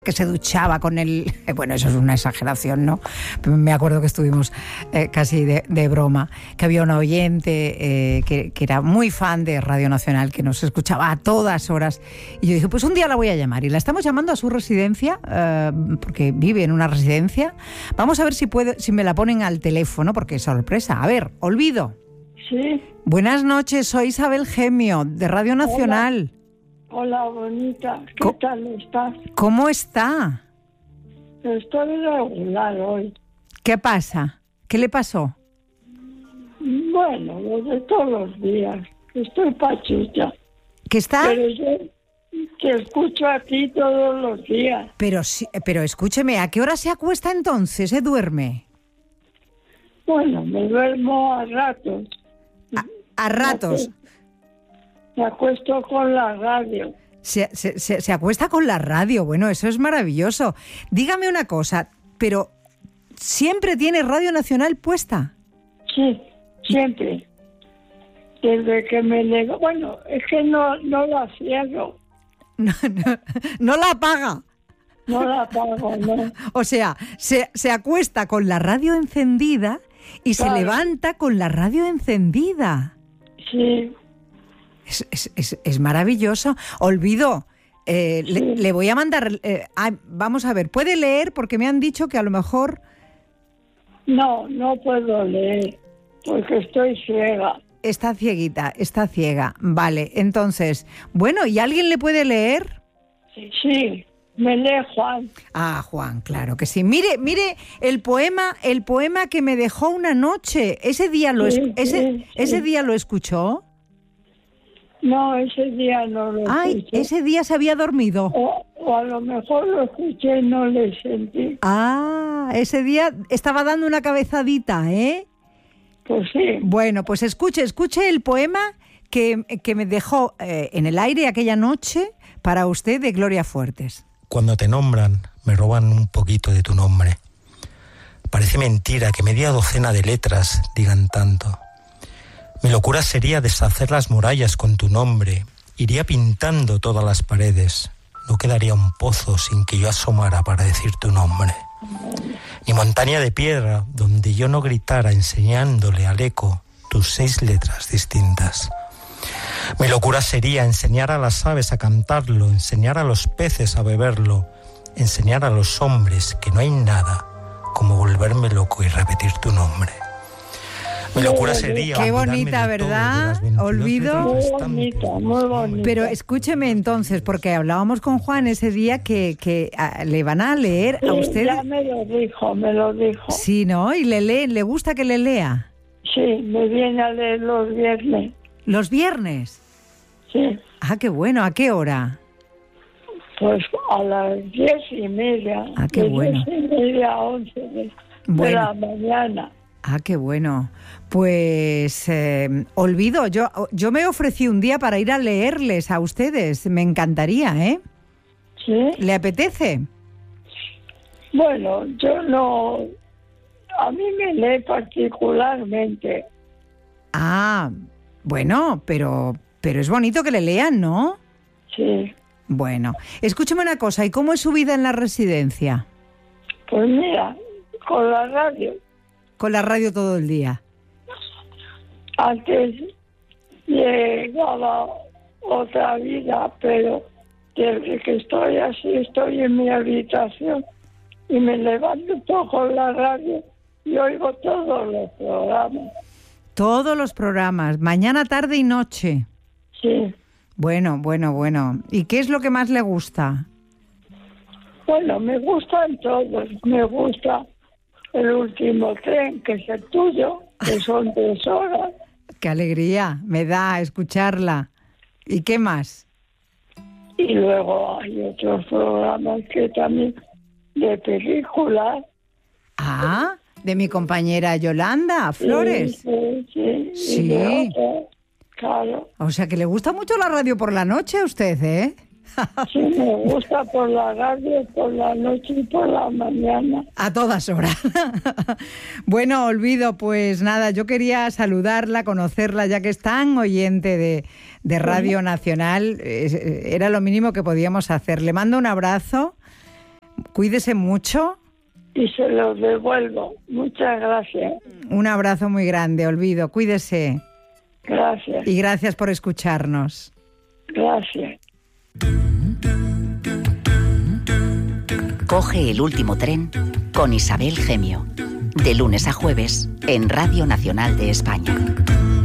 que se duchaba con el... Bueno, eso es una exageración, ¿no? Me acuerdo que estuvimos casi de broma, que había una oyente que era muy fan de Radio Nacional, que nos escuchaba a todas horas, y yo dije, pues un día la voy a llamar, y la estamos llamando a su residencia, porque vive en una residencia. Vamos a ver si me la ponen al teléfono, porque es sorpresa. A ver, Olvido. Sí. Buenas noches, soy Isabel Gemio, de Radio Nacional. Hola, bonita. ¿Qué tal estás? ¿Cómo está? Estoy regular hoy. ¿Qué pasa? ¿Qué le pasó? Bueno, lo de todos los días. Estoy pachucha. ¿Qué está? Pero yo te escucho a ti todos los días. Pero escúcheme, ¿a qué hora se acuesta entonces? ¿Se duerme? Bueno, me duermo a ratos. A ratos. Me acuesto con la radio. Se acuesta con la radio. Bueno, eso es maravilloso. Dígame una cosa, pero ¿siempre tiene Radio Nacional puesta? Sí, siempre. Desde que me llegó. Bueno, es que no la cierro. No la apaga. No la apago, no. O sea, se acuesta con la radio encendida y Claro. se levanta con la radio encendida. Sí. Es maravilloso. Olvido, le voy a mandar... vamos a ver, ¿puede leer? Porque me han dicho que a lo mejor... No puedo leer, porque estoy ciega. Está cieguita, está ciega. Vale, entonces... Bueno, ¿y alguien le puede leer? Sí, me lee Juan. Ah, Juan, claro que sí. Mire el poema que me dejó una noche. ¿Ese día lo día lo escuchó? No, ese día no lo Ay, escuché. ese día se había dormido. O a lo mejor lo escuché y no le sentí. Ah, ese día estaba dando una cabezadita, ¿eh? Pues sí. Bueno, pues escuche el poema que me dejó en el aire aquella noche para usted de Gloria Fuertes. Cuando te nombran, me roban un poquito de tu nombre. Parece mentira que media docena de letras digan tanto. Mi locura sería deshacer las murallas con tu nombre. Iría pintando todas las paredes. No quedaría un pozo sin que yo asomara para decir tu nombre. Ni montaña de piedra donde yo no gritara enseñándole al eco tus 6 letras distintas. Mi locura sería enseñar a las aves a cantarlo, enseñar a los peces a beberlo, enseñar a los hombres que no hay nada como volverme loco y repetir tu nombre. Mi locura sería... Qué bonita, ¿verdad? Olvido. Muy bonita, muy bonita. Pero escúcheme entonces, porque hablábamos con Juan ese día que le van a leer a usted... Ya me lo dijo. Sí, ¿no? Y le gusta que le lea. Sí, me viene a leer los viernes. ¿Los viernes? Sí, Ah, qué bueno. ¿A qué hora? pues a las 10:30. Ah, qué de bueno. 10:30 a 11 de la mañana. Ah, qué bueno. Pues Olvido, yo me ofrecí un día para ir a leerles a ustedes. Me encantaría, ¿eh? ¿Sí? ¿Le apetece? Bueno, yo no... A mí me lee particularmente. Ah, bueno, pero es bonito que le lean, ¿no? Sí. Bueno, escúcheme una cosa, ¿y cómo es su vida en la residencia? Pues mira, con la radio. Con la radio todo el día. Antes llegaba otra vida, pero desde que estoy así, estoy en mi habitación y me levanto con la radio y oigo todos los programas. Todos los programas, mañana, tarde y noche. Sí. Bueno. ¿Y qué es lo que más le gusta? Bueno, me gustan todos. Me gusta El Último Tren, que es el tuyo, que son 3 horas. Qué alegría me da escucharla. ¿Y qué más? Y luego hay otros programas que también de películas. Ah, de mi compañera Yolanda Flores. Sí. Sí. Y de otras, claro. O sea que le gusta mucho la radio por la noche a usted, ¿eh? Sí, me gusta por la radio, por la noche y por la mañana. A todas horas. Bueno, Olvido, pues nada, yo quería saludarla, conocerla, ya que es tan oyente de Radio Nacional. Era lo mínimo que podíamos hacer. Le mando un abrazo Cuídese mucho. Y se lo devuelvo. Muchas gracias. Un abrazo muy grande, Olvido. Cuídese. Gracias. Y gracias por escucharnos. Gracias. Coge el último tren con Isabel Gemio. De lunes a jueves en Radio Nacional de España.